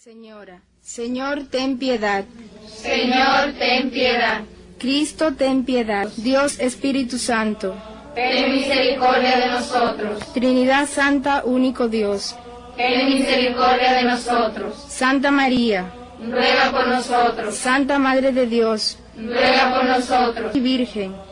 Señora. Señor, ten piedad. Señor, ten piedad. Cristo, ten piedad. Dios Espíritu Santo, Ten misericordia de nosotros. Trinidad Santa, único Dios. Ten misericordia de nosotros. Santa María, Ruega por nosotros. Santa Madre de Dios Ruega por nosotros. y Virgen,